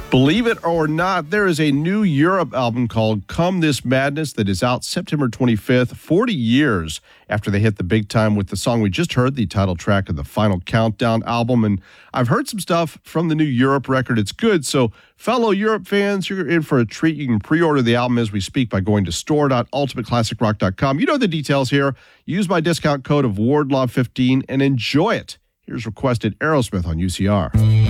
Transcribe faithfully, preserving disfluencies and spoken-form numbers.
Believe it or not, there is a new Europe album called Come This Madness that is out September twenty-fifth, forty years after they hit the big time with the song we just heard, the title track of the Final Countdown album. And I've heard some stuff from the new Europe record. It's good. So fellow Europe fans, you're in for a treat. You can pre-order the album as we speak by going to store dot ultimate classic rock dot com. You know the details here. Use my discount code of Wardlaw fifteen and enjoy it. Here's requested Aerosmith on U C R.